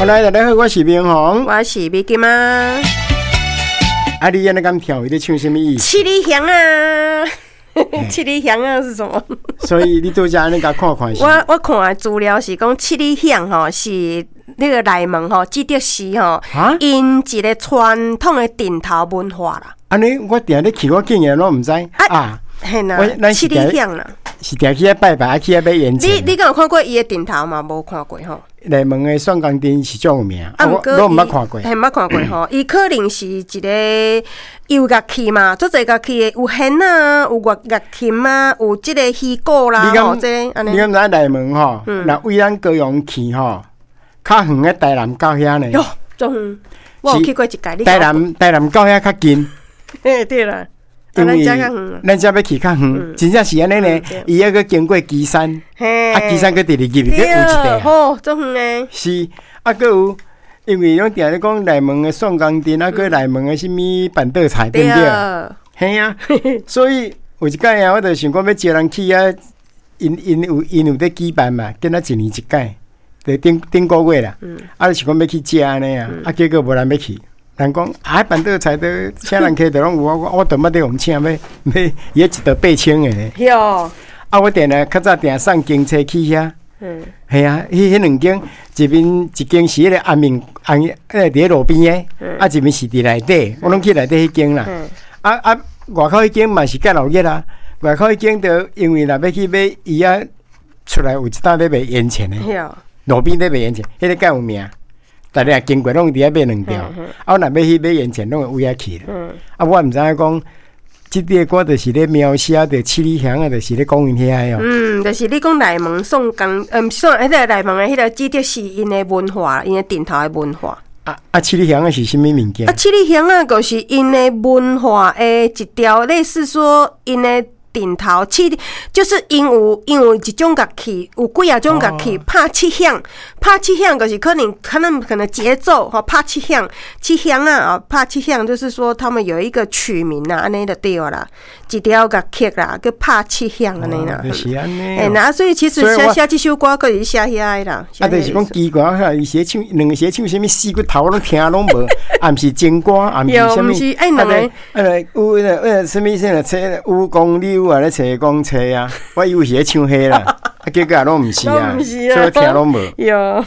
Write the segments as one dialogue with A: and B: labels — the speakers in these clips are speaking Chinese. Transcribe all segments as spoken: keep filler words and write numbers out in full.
A: 好来，大家好，我是明宏，
B: 我是美金啊。
A: 啊，你安尼敢跳，你唱什么意思？
B: 七里香啊，七里香啊是什么？
A: 所以你都这安尼甲看看是？
B: 我我看的资料是讲七里香吼是那个内蒙吼，记得是吼，因一个传统的顶头文化啦。
A: 安尼我定咧去，我竟然拢唔知啊。
B: 嘿啦，七里香啦，
A: 是定去遐拜拜，去遐买烟钱。
B: 你你敢有看过伊的顶头吗？无看过吼。
A: 内蒙的双钢灯是种有名，
B: 啊，
A: 我我毋捌看过，
B: 嘿，毋捌看过吼。伊可能是一个有乐器嘛，做侪乐器的有弦啊，有乐乐琴啊，有即个戏鼓啦，吼，这安尼。
A: 你敢知内蒙吼？那为咱高雄去吼，较远的台南到遐呢？
B: 哟，中远，我有去过一届。
A: 台南台南到遐较近。
B: 嘿，对啦。
A: 因为咱遮要去较远，真正是安尼呢。伊要去经过基山，啊，基山去第二入去有一地。
B: 哦，足远诶。
A: 是，啊，佮有，因为拢定咧讲内蒙的宋江镇，啊，佮内蒙的什么板豆菜，对不对？嘿啊，所以有一届啊，我就想讲要招人去啊，因因有因有在举办嘛，跟他一年一届，就顶顶个月啦。啊，就想讲要去食安尼啊，啊，结果无人要去。人讲啊，板豆菜都请人客都拢有，我我都冇得用请，要要也一道八千的。
B: 哟，
A: 啊，我定咧较早定送警车去遐。嗯，系啊，迄迄两间，一边一间是迄个安明安迄个伫路边的，啊，一边是伫内底，我拢去内底迄间啦。啊啊，外口迄间嘛是隔路热啦，外口迄间就因为若要去买伊啊，出来有一搭咧卖烟钱的，路边咧卖烟钱，迄个较有名。大家经过拢伫遐买两条，啊，我若要去买烟钱，拢会有遐去了。啊，我毋知影讲，即个歌就是咧描写着七里香啊，就是咧讲因遐哦。
B: 嗯，就是你讲内蒙宋江，嗯，宋迄个内蒙的迄个指的是因的文化，因的顶头的文化。
A: 啊啊，七里香啊是啥物物件？
B: 啊，七里香啊，就是因的文化的一条，类似说因的。顶头七就是因有因有一种乐器，有几啊种乐器拍七响，拍七响就是可能可能可能节奏哈，拍七响七响啊啊，拍七响就是说他们有一个曲名啊，安尼就对啦，一条乐器啦，叫拍七响安尼啦。
A: 就是安尼。
B: 哎，那所以其实写写这首歌，可是写遐的啦。
A: 啊，就是讲奇怪哈，伊写唱两个写唱什么四骨头，我拢听拢无，啊，毋是真歌，啊，毋是什么，
B: 哎，两个，
A: 呃，有那呃什么什么车武功溜啊，咧车讲车啊，我以为是咧唱迄啦，啊，结果也拢毋是啊，所以听拢无。
B: 有。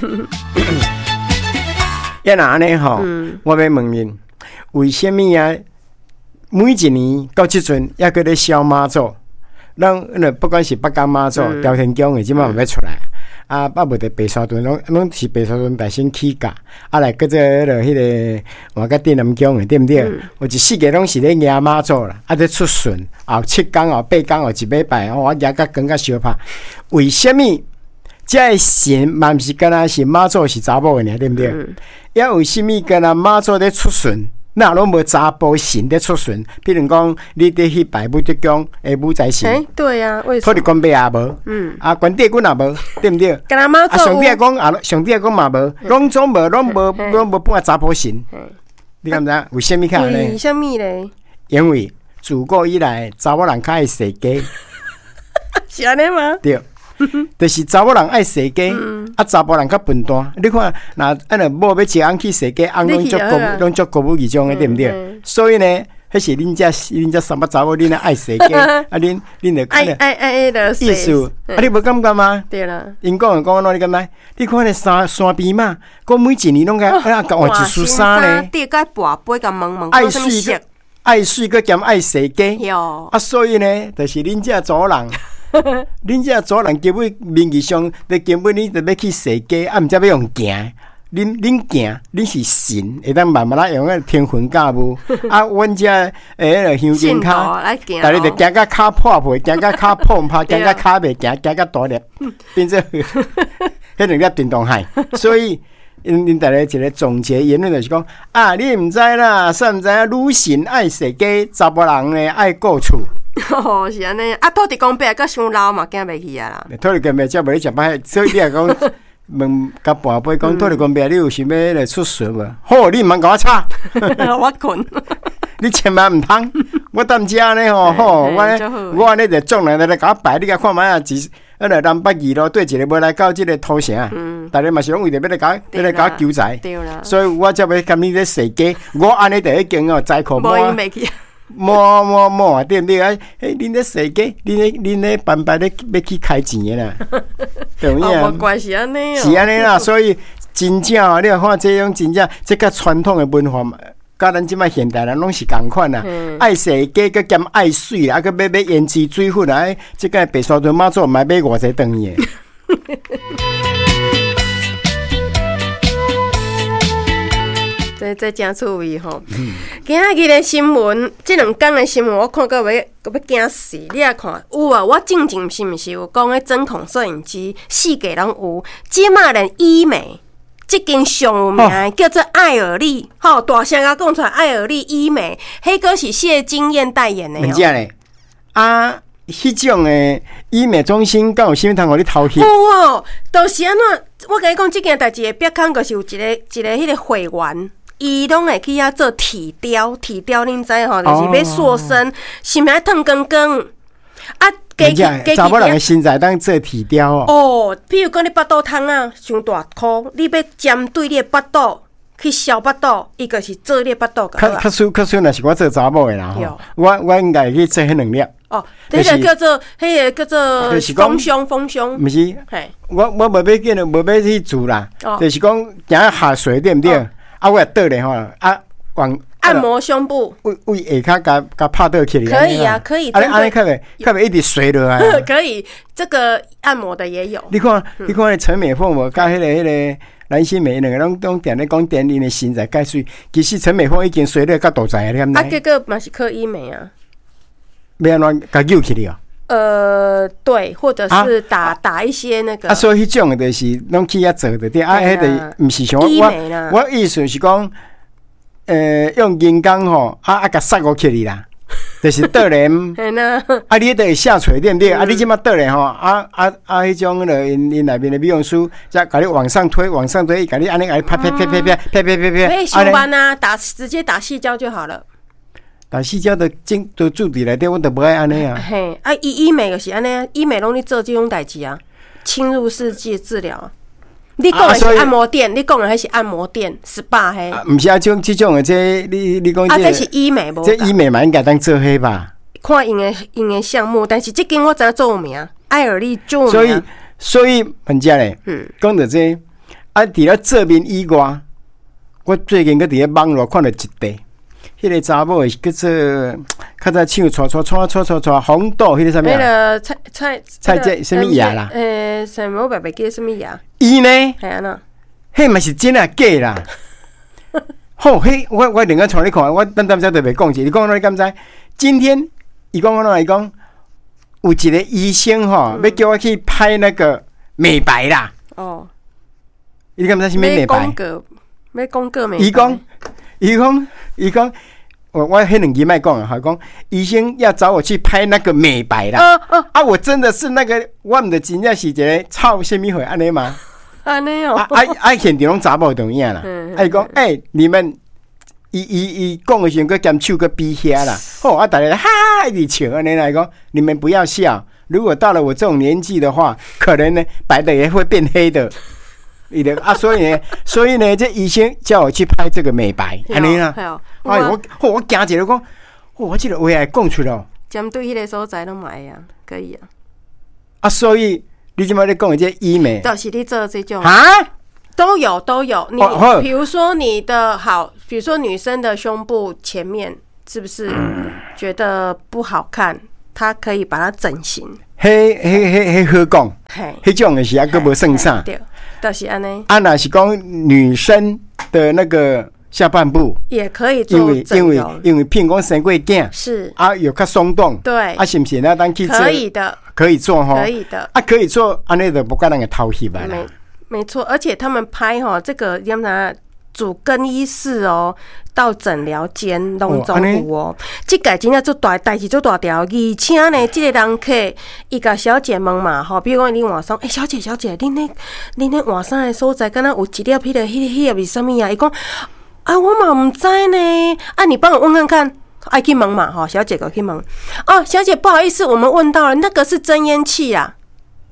A: 要哪呢？吼，我要问恁，为什么啊？每一年到即阵，抑个咧烧妈祖，咱那不管是北港妈祖、朝天宫的，即马嘛要出来。啊，啊无得白沙屯，拢拢是白沙屯大仙起价，啊来搁做迄个迄个换个镇南宫的，对不对？嗯、有一世界拢是咧迎妈祖啦，啊在出巡，后七天后八天后一礼拜，我迎甲更甲相拍。为什么这个神嘛毋是干那是妈祖是查某的呢？对不对？嗯、也为什么干那妈祖咧出巡？那拢无查甫神咧出巡，比如讲，你得去拜武德宫诶武财神，
B: 哎，对呀、啊，为什
A: 么？土地公伯也无，嗯，啊，关帝君也无，对不对？
B: 干那妈祖，
A: 啊，上帝公啊，上帝公嘛无，拢总无，拢无，拢无半查甫神。你敢知？为什么看呢？
B: 为什么咧？
A: 因为自古以来，查某人较爱设计，
B: 是安尼吗？
A: 对。就是查某人爱设计，嗯、啊查甫人较笨蛋。你看，那安尼某要一翁去设计，翁拢足高，拢足高武义种的，对不对？嗯、所以呢，迄是恁遮恁遮三八查某，恁爱设计，啊恁恁就
B: 爱爱爱的
A: 意思，啊你无感觉吗？
B: 对啦，
A: 因讲讲喏，你感觉？你看那山山边嘛，讲每一年拢个啊，甲换一束衫呢，
B: 地个跋杯甲问问，
A: 爱水个爱水个兼爱设计，
B: 哟
A: 啊所以呢，就是恁遮族人。恁遮族人根本名义上，你根本你就要去设计，啊，毋则要用行。恁恁行，恁是神，会当慢慢啦用个天魂驾雾。啊，阮遮诶迄个香精卡，但你就行甲骹破皮，行甲骹碰拍，行甲骹袂行，行甲大粒，变做迄两粒电动鞋。所以，因恁大家一个总结言论就是讲，啊，你毋知啦，煞毋知影女神爱设计，查某人呢爱顾厝。
B: 哦，是安尼啊！土地公伯甲伤老嘛，惊袂去啊啦。
A: 土地公伯则袂咧食歹，所以你也讲问甲半杯讲土地公伯，你有想要来出巡无？好，你毋通甲我吵，
B: 我困。
A: 你千万毋通，我等遮呢吼吼，我我安尼就种人来甲我摆，你甲看卖啊，一啊，来南北二路对一个要来到这个土城，嗯，大家嘛是讲为着要来搞，要来搞求财，
B: 对啦，
A: 所以我才要跟你咧设计，我安尼第一间哦，灾苦
B: 无伊袂去。
A: 摸摸摸，对不对啊？哎，恁咧设计，恁咧恁咧办办咧要去开钱的啦，对不对啊？
B: 无关系安尼哦，
A: 是安尼啦，所以真正啊，你看这种真正，这个传统的文化，甲咱即摆现代人拢是共款啦。爱设计，佮兼爱水啦，啊，佮要要胭脂水粉啊，这个白沙屯妈祖买买偌济顿的。
B: 这这真趣味吼！今仔日的新闻，这两天的新闻，我看到要要惊死。你来看，有啊，我正经是毋是有讲迄针孔摄影机，四界拢有。即马连医美，即间上有名的叫做艾尔丽，吼、哦、大声甲讲出来，艾尔丽医美，迄个是谢金燕代言的哦。
A: 真正嘞啊！迄种的医美中心，敢有啥物通互你偷翕？
B: 有哦，就是安怎？我甲你讲，即件代志的别康，就是有一个一个迄个会员。伊拢会去遐做体雕，体雕恁知吼，就是要塑身，是毋是爱烫光光？啊，加去加去，
A: 查某人的身材当做体雕哦。
B: 哦，比如讲你巴肚痛啊，伤大箍，你要针对你的巴肚去消巴肚，伊个是做你的巴肚个。
A: 较较输较输，若是我做查某的啦吼，我我应该去做迄两粒。
B: 哦，迄个叫做迄个叫做丰胸，丰胸。
A: 毋是，我我无要紧，无要去做啦，就是讲行下水对毋对？啊，我倒咧吼，啊，往
B: 按摩胸部，
A: 为为下骹甲甲拍倒起来。
B: 可以啊，可以。
A: 安尼安尼，可袂可袂一直垂落来。
B: 可以，这个按摩的也有。
A: 你看，你看，陈美凤无甲迄个迄个蓝心湄两个拢拢定咧讲电因的身材介水，其实陈美凤已经垂落较大材啊，你敢知？
B: 啊，结果嘛是靠医美啊。
A: 要安怎甲救起哩哦？
B: 呃，对，或者是打、啊、打一些那个
A: 啊，所以迄种就是拢去遐做的对啊，迄个毋是像我我意思是讲，呃，用人工吼啊啊，甲塞过去哩啦，就是倒咧，啊，你得下垂对不对？啊，你即马倒咧吼，啊啊啊，迄种咧因因内面的美容师，再甲你往上推，往上推，甲你安尼甲你拍拍拍拍拍拍拍拍拍，
B: 可以上班啊，打直接打细胶就好了。
A: 打细胶的精都注伫内底，我都不爱安尼啊。
B: 嘿，啊，医医美就是安尼啊，医美拢咧做这种代志啊，侵入式治治疗。你讲的是按摩店，你讲的还是按摩店 S P A 嘿？
A: 毋是啊，种这种的这你你讲
B: 啊，这是医美无？
A: 这医美嘛应该当做黑吧？
B: 看因的因的项目，但是这间我知影做有名，艾尔丽做有名。
A: 所以所以人家咧，嗯，讲到这啊，除了这边以外，我最近搁伫咧网络看到一地。迄个查某叫做，较早唱唱唱唱唱唱唱红豆，迄个啥物啊？
B: 迄个菜菜
A: 菜这什么牙啦？
B: 诶，什么白白叫什么牙？
A: 伊呢？
B: 系安那？
A: 迄嘛是真啊假啦？好，迄我我另外传你看，我等等再特别讲一，你讲你敢知？今天伊讲安怎来讲？有一个医生吼，要叫我去拍那个美白啦。哦，你敢知是咩美白？
B: 要讲个美白。
A: 伊讲，伊讲，伊讲。我我迄两句卖讲啊，还讲医生要找我去拍那个美白啦。啊啊啊！我真的是那个，我唔的真正是一个臭什么会安尼吗？
B: 安尼哦。
A: 啊啊啊！现场拢查某同样啦。嗯。啊，讲哎，你们伊伊伊讲的时候，佮兼手佮比遐啦。哦，啊，大家哈一直笑安尼来讲，你们不要笑。如果到了我这种年纪的话，可能呢白的也会变黑的。啊，所以呢，所以呢，这医生叫我去拍这个美白，安尼啦。哎，我我我惊一个讲，我这个话来讲出来，
B: 针对迄个所在拢买啊，可以啊。
A: 啊，所以你即摆咧讲的这医美，
B: 就是你做这种
A: 啊，
B: 都有都有。你比如说你的好，比如说女生的胸部前面是不是觉得不好看？她可以把它整形。
A: 嘿嘿嘿嘿，好讲，嘿，迄种的是啊，佫无算啥。
B: 对，就是安尼。
A: 啊，若是讲女生的那个下半部
B: 也可以做整容，
A: 因为因为因为骗讲生过囝
B: 是
A: 啊，有较松动，
B: 对啊，
A: 是不是那当去做？
B: 可以的，
A: 可以做哈，
B: 可以的
A: 啊，可以做，安尼就不甲人个偷翕啦。
B: 没没错，而且他们拍哈这个要拿主更衣室哦，到诊疗间拢总有哦。这个真正做大代志做大条，而且呢，这个人客伊甲小姐问嘛吼，比如讲你换衫，诶、欸，小姐小姐，恁咧恁咧换衫的所在，敢若有一粒迄个迄迄粒是啥物啊？伊讲啊，我嘛唔知呢，啊，你帮我问看看。爱去问嘛，哈，小姐go去问。哦，小姐，不好意思，我们问到了，那个是增烟器啊。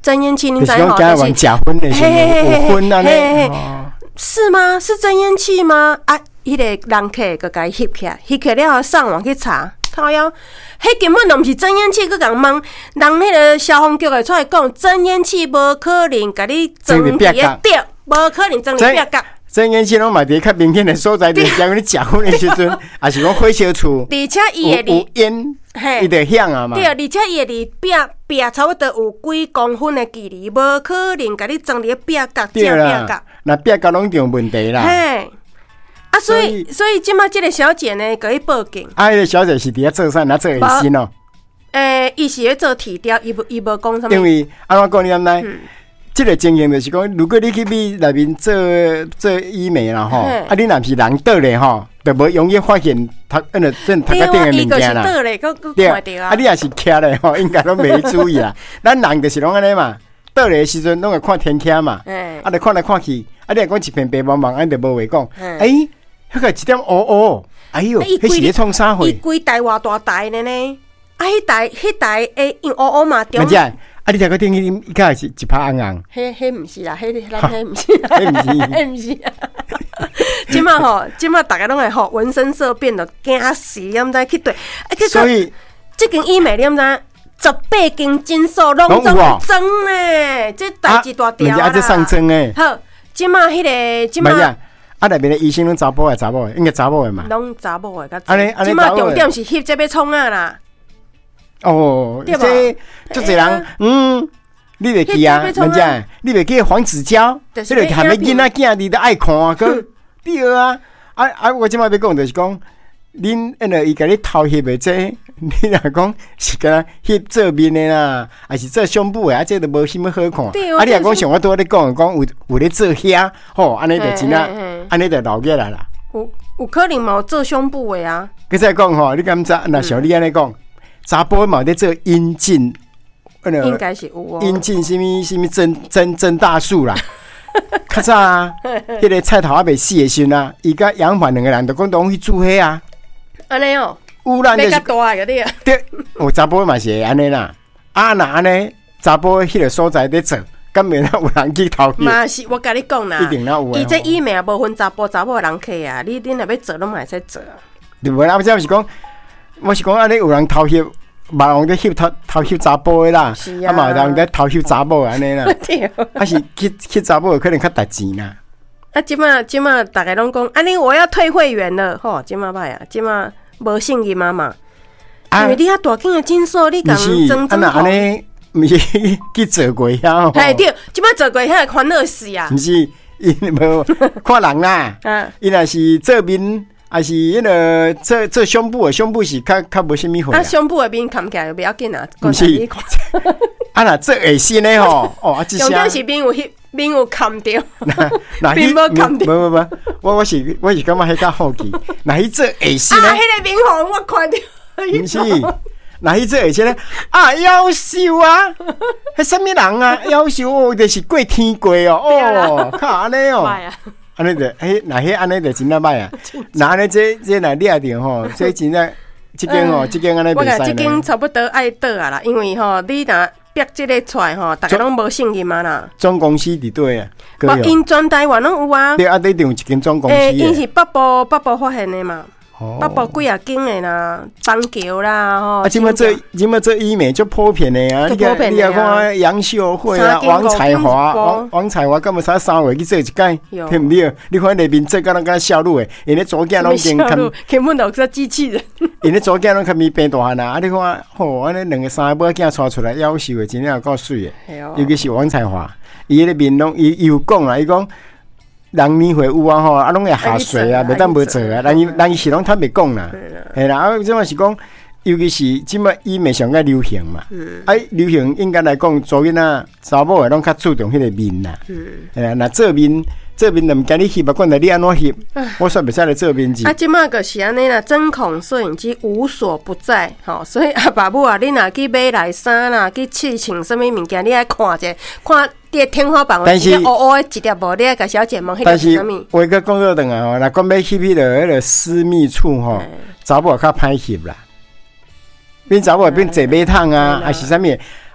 B: 真烟气，您知
A: 吼？就是讲往假婚的时候有婚啊呢？
B: 是吗？是真烟气吗？啊，迄个人客个甲伊翕起来，翕起了后上网去查，靠腰，迄根本就毋是真烟气，佮人问，人迄个消防局会出来讲，真烟气无可能甲你装伫个对，无可能装伫壁角。
A: 真烟气拢嘛伫较明显的所在，就是讲你食薰的时阵，也是讲火烧厝，
B: 而且伊会
A: 有烟，伊就响啊嘛。
B: 对，而且伊会离壁壁差不多有几公分的距离，无可能甲你装伫壁角正壁角。
A: 那壁角拢有问题啦。
B: 嘿，啊，所以所以即马即个小姐呢，甲伊报警。
A: 啊，迄个小姐是伫遐做啥？哪做医生哦？
B: 诶，伊是咧做体雕，伊无伊无讲啥物。
A: 因为安怎讲你安尼？这个情形就是讲，如果你去美内面做做医美啦吼，啊，你若是人倒咧吼，就无容易发现头那个正头壳顶的物件啦。对啊，啊，你也是徛咧吼，应该拢袂注意啦。咱人就是拢安尼嘛，倒咧时阵拢会看天气嘛，啊，就看来看去，啊，你若讲一片白茫茫，安就无话讲。哎，迄个一点乌乌，哎哟，迄是咧创啥货？
B: 伊规台偌大台的呢？啊，迄台迄台诶，用乌乌嘛中。
A: 啊！你听个电影，伊个是一拍红红。
B: 迄迄毋是啦，迄咱迄毋是啦，
A: 迄毋是，
B: 迄毋是。即马吼，即马大家拢会吼浑身色变着，惊死，你毋知去对。
A: 所以，
B: 即间医美你毋知十八斤金属拢总装咧，这代志大条啦。
A: 啊，这上装诶。
B: 好，即马迄个，即马
A: 啊内面的医生拢查甫诶，查某诶，应该查某诶嘛。
B: 拢查某诶，安尼安尼。即马重点是翕这要创啊啦。
A: 哦，这足侪人，嗯，你袂记啊？人家你袂记黄子佼，这个含个囡仔囝你都爱看啊，个对啊，啊啊！我即摆要讲就是讲，恁那个伊甲你偷翕的这，你若讲是甲翕做面的啦，还是做胸部的啊？这都无啥物好看。啊，你若讲像我拄仔咧讲，讲有有咧做遐，吼，安尼就真啊，安尼就流起来啦。
B: 有有可能嘛做胸部的啊？
A: 佮再讲吼，你敢知？那像你安尼讲。查甫嘛在做阴茎，
B: 应该是有哦。
A: 阴茎什么什么增增增大术啦，较早啊，迄个菜头还未死的时阵啊，伊甲杨凡两个人就讲拢去做迄啊。
B: 安尼哦，
A: 有人就是
B: 大个对啊。
A: 对，有查甫嘛是会安尼啦。啊，那安尼查甫迄个所在在做，敢免有人去偷去？
B: 嘛是，我甲你讲啦，
A: 一定有。
B: 伊这医美也无分查甫查某人客啊，你恁若要做，拢嘛会使做啊。
A: 对无啦，我只是讲。我是讲安尼有人偷翕，嘛人在翕偷偷翕查甫的啦，啊嘛有人在偷翕查某安尼啦，啊是去去查某可能较值钱啦。
B: 啊，即马即马大家拢讲，安尼我要退会员了，吼，即马歹啊，即马无信任嘛嘛，因为你遐大间的诊所，你讲装装
A: 好，安尼毋是去做过遐吼？
B: 哎对，即马做过遐烦恼死啊！
A: 毋是，伊无看人啦，伊若是做面。还是迄个做做胸部的，胸部是较较无啥物好。
B: 啊，胸部的面看起来就不要紧啊，
A: 毋是。啊，若做下身的吼，哦，啊，
B: 重点是面有翕，面有看到，
A: 面无看到。无无无，我我是我是感觉迄较好奇。若去做下身的，
B: 啊，迄个面吼我看到。
A: 毋是，若去做下身的，啊，夭寿啊！迄什么人啊？夭寿哦，就是过天过哦，哦，靠安尼哦。安尼就，迄那迄安尼就真啊歹啊！那安尼这这若掠着吼，这真啊，这间吼，这间安尼袂使呢。
B: 我讲这间差不多爱倒啊啦，因为吼，你若逼这个出来吼，大家拢无信任嘛啦。
A: 总公司伫对啊，
B: 无因全台湾拢有啊。
A: 对啊，一定有一间总公司。
B: 诶，因是北部北部发现的嘛。北部几啊间的啦，邦桥啦吼。
A: 啊，今麦做今麦做医美就普遍的啊，你看你啊看杨秀慧啊，王彩华，王王彩华，干嘛才三月去做一届，对唔对？你看那边做敢若敢笑路的，因咧左肩拢健康，
B: 根本就是机器人。
A: 因咧左肩拢较咪变大汉啊！啊，你看，吼，安尼两个三个囝带出来，夭寿的真正够水的，尤其是王彩华，伊咧面拢伊伊有讲啊，伊讲。人年会有啊吼，啊拢会下水啊，袂当无做啊。人伊人伊是拢坦白讲啦，嘿啦，啊，即嘛是讲，尤其是即嘛医美上个流行嘛，啊，流行应该来讲，做囡仔查某诶拢较注重迄个面啦，嘿啦，那做面做面就毋惊你翕啊，管来你安怎翕，我煞袂使来做面子。
B: 啊，即嘛个是安尼啦，针孔摄影机无所不在，吼，所以阿爸母啊，你若去买来衫啦，去试穿什么物件，你爱看者，看。伫天花板，但是乌乌的一粒无，你爱甲小姐问迄个是啥物？
A: 我个工作等啊吼，若讲要翕迄个迄个私密处吼，查某较歹翕啦。变查某变坐马桶啊，还是啥物？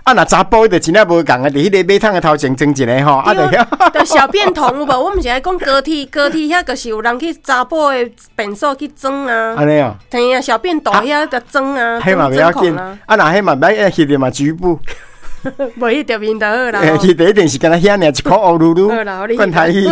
A: 啊，那查甫就真正无共啊，伫迄个马桶的头前装一个吼，啊，
B: 就就小便桶有无？我们是爱讲高铁，高铁遐就是有人去查甫的便所去装啊。
A: 安尼哦，
B: 对啊，小便斗遐个装啊，
A: 迄嘛袂要紧啊，那迄嘛袂要翕的嘛局部。
B: 无迄条面就好啦。
A: 诶，其实一定是干那遐尔一箍乌噜噜，灌台语。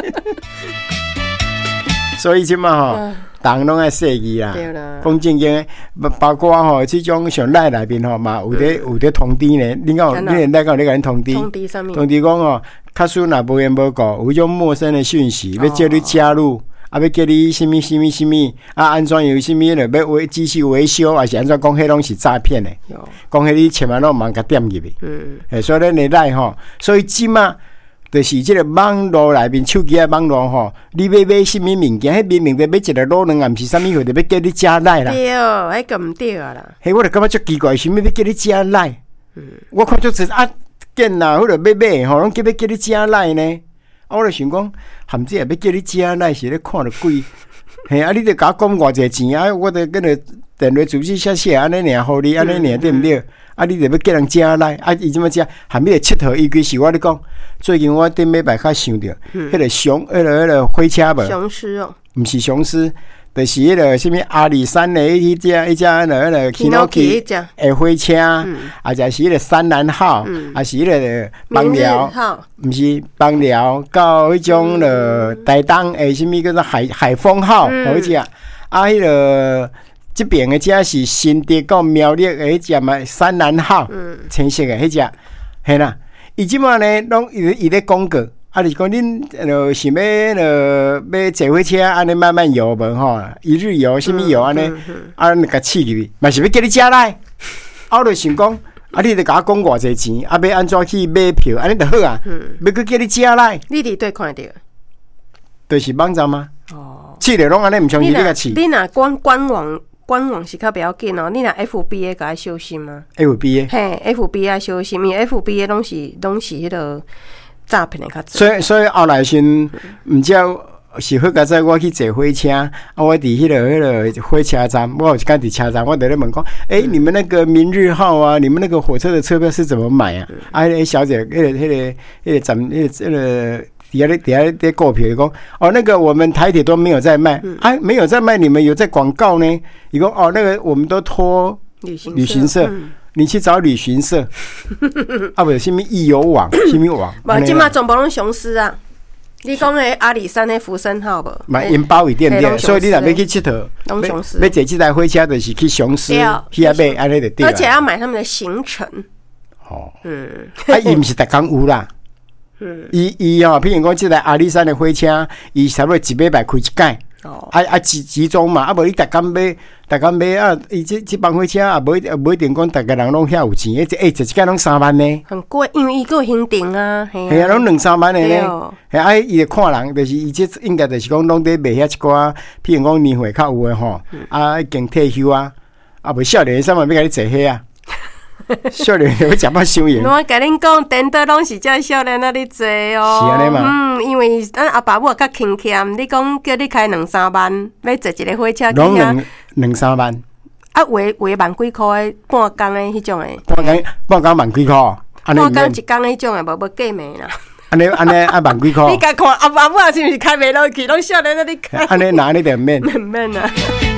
A: 所以即嘛吼，人拢爱细意啦。讲正经，包括吼，即种像赖内面吼嘛，有咧有咧通知呢。你讲，你连赖讲你甲人通知，
B: 通知啥物？
A: 通知讲吼，假使若无缘无故，有种陌生的讯息，要叫你加入。啊，要叫你什么什么什么啊？安怎有什么了？要维机器维修，还是安怎讲？迄拢是诈骗的。讲迄你千万拢唔通甲点入去。嗯，诶，所以咱来来吼，所以即马就是即个网络内面手机的网络吼，你要买什么物件？迄明明在买一个老卵，也毋是啥物货，就要叫你加来啦。
B: 对，迄个毋对啊啦。
A: 嘿，我就感觉足奇怪，啥物要叫你加来？嗯，我看足是啊，见啦，或者要买吼，拢叫要叫你加来呢。我就想讲，含子也要叫你加来是咧看着贵，嘿啊！你得甲我讲偌济钱啊！我得跟着电话主机写写安尼尔，互你安尼尔对毋对？啊！你得要叫人加来啊！伊怎么加？含你个佚佗依据是我咧讲，最近我顶礼拜较想着，迄个熊，迄个迄个火车无？
B: 雄狮哦，
A: 毋是雄狮。就是迄个什么阿里山的迄只迄只迄个迄个 Kinoki 的火车，啊，就是迄个山南号，啊是迄个邦寮，毋是邦寮到迄种了台东的什么叫做海海丰号，好只啊，迄个这边的只是新竹到苗栗的迄只嘛山南号，青色的迄只，嘿啦，伊即马呢，拢伊伊咧广告。啊！你讲恁呃想要呃要坐火车安尼慢慢游无吼，一日游什么游安尼，啊那个刺入去，嘛是要叫你加来。啊，我就想讲，啊你得甲我讲偌济钱，啊要安怎去买票，安尼就好啊。要佮叫你加来。
B: 你伫对看着？
A: 就是网站吗？哦，试着拢安尼唔相信你甲试。
B: 你若官官网官网是较不要紧哦，你若 F B A 甲小心啊。
A: F B A
B: 嘿 ，F B A 小心，因为 F B A 拢是拢是迄个。诈骗的较多，
A: 所以所以后来先唔知是好佳在我去坐火车，啊，我伫迄个迄个火车站，我有一间伫车站，我伫咧问讲，诶、欸，你们那个明日号啊，你们那个火车的车票是怎么买啊？啊，迄个小姐，迄个迄个迄个站，迄个迄个底下咧底下咧购票，讲哦，那个我们台铁都没有在卖，啊，没有在卖，你们有在广告呢？伊讲哦，那个我们都托旅行旅行社。你去找旅行社，啊，不是什么易游网，什么网？
B: 无，即马全部拢雄狮啊！你讲的阿里山的福生号无？
A: 买因包一点点，所以你若要去佚佗，
B: 拢雄狮。
A: 要坐这台火车，就是去雄狮，去遐买安尼就对。
B: 而且要买他们的行程。
A: 哦，嗯，啊，伊毋是逐工有啦。嗯，伊伊吼，譬如讲这台阿里山的火车，伊差不多一礼拜开一届。哦，啊啊集集中嘛，啊无你逐工买，逐工买啊，伊这这班火车啊，无啊无一定讲逐个人拢遐有钱，诶，诶，一届拢三万呢，
B: 很贵，因为伊个行程啊，
A: 系啊，拢两三万的呢，系啊，伊就看人，就是伊这应该就是讲拢在卖遐一寡，譬如讲年岁较有诶吼，啊已经退休啊，啊无少年三万要甲你坐遐啊。少年要食饱伤盐。
B: 我甲恁讲，颠倒拢是遮少年那里坐哦。
A: 是安尼嘛？
B: 嗯，因为咱阿爸母较勤俭，你讲叫你开两三万，要坐一个火车，
A: 拢两两三万。
B: 啊，话话万几块的半工的迄种的。
A: 半工半工万几块？
B: 半工一工的迄种的，无无计名啦。
A: 安尼安尼啊万几块？
B: 你甲看阿爸母是毋是开袂落去？拢少年那里开。
A: 安尼哪安尼就免？
B: 免免啊。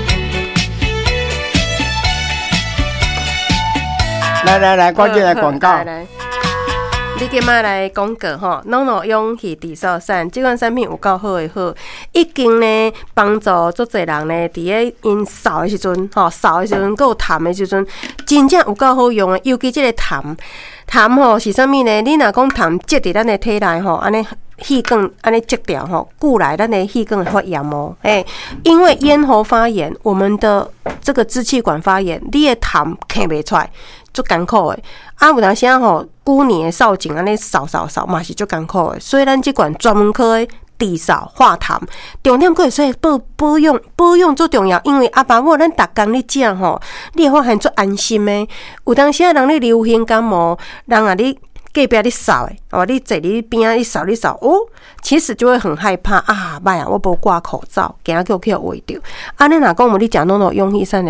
A: 来来来，关键来广告。
B: 来来，你今麦来广告吼 ，Nono 勇气地扫伞这款产品有够好诶好，已经呢帮助足侪人呢，伫咧因扫诶时阵，吼扫诶时阵，佮有痰诶时阵，真正有够好用诶。尤其这个痰，痰吼是啥物呢？你若讲痰积伫咱诶体内吼，安尼。气管安尼积掉吼，故来咱的气管会发炎哦。哎，因为咽喉发炎，我们的这个支气管发炎，你的痰咳袂出来，足艰苦的。啊，有当时啊吼，古年的扫帚安尼扫扫扫嘛是足艰苦的。所以咱这款专门科的地扫化痰，重点佫会说保保养保养最重要，因为阿爸母咱逐工咧食吼，你会发现足安心的。有当时啊，人咧流行感冒，人啊你。隔壁你扫诶，哦，你坐你边啊，你扫你扫，哦，其实就会很害怕啊！歹啊，我无挂口罩，惊叫去围着。安尼若讲无你食诺诺勇气善良，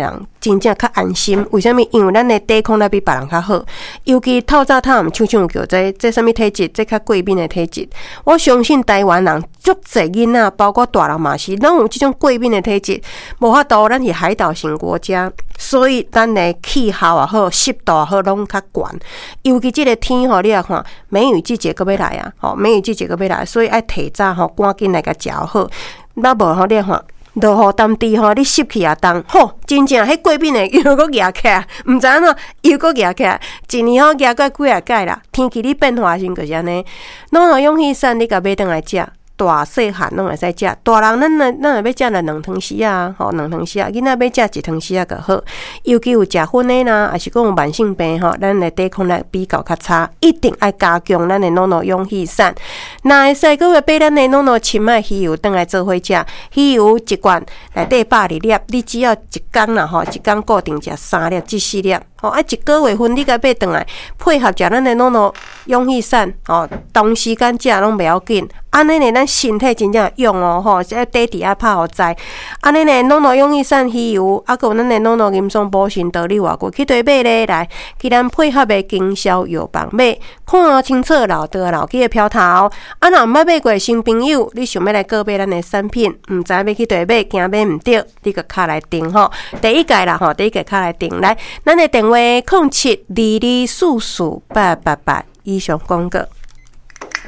B: 真正较安心。为什么？因为咱的抵抗力比别人较好，尤其透早探像像叫这这什么体质，这较过敏的体质。我相信台湾人足侪囡仔，包括大人嘛是，拢有这种过敏的体质。无法度，咱是海岛型国家，所以咱的气候也好，湿度也好，拢较悬。尤其这个天吼，你来看，梅雨季节搁要来啊，吼，梅雨季节搁要来，所以爱提早吼，赶紧来甲调好。那无吼，你看。落雨当地吼，你湿气也重，吼，真正迄过敏的又搁压起来，毋知影喏，又搁压起来，一年吼压过几啊届啦。天气咧变化时就是安尼，拢有勇气伞，你甲买倒来食。大细汉拢会使食，大人咱咱咱若要食了两汤匙啊，吼两汤匙啊，囡仔要食一汤匙啊就好。尤其有食薰的啦，还是讲有慢性病吼，咱的抵抗力比较较差，一定要加强咱的诺诺勇气伞。那会使搁要买咱的诺诺深海鱼油，倒来做伙食。鱼油一罐内底百二粒，你只要一工啦吼，一工固定食三粒至四粒。哦，啊，一个月份你甲买转来，配合食咱的诺诺勇气伞，哦，同时间食拢袂要紧。安尼呢，咱身体真正用哦，吼，这底底啊拍互知。安尼呢，诺诺勇气伞鱼油，啊，个咱的诺诺银松补锌道理偌久，去对买咧来，去咱配合的经销药房买，看清楚老道老去的标头。啊，若毋捌买过新朋友，你想要来购买咱的产品，毋知要去对买，惊买毋着，你个卡来订吼。第一届啦吼，第一届卡来订来，咱的电话。零七二二四四八八八以上广告。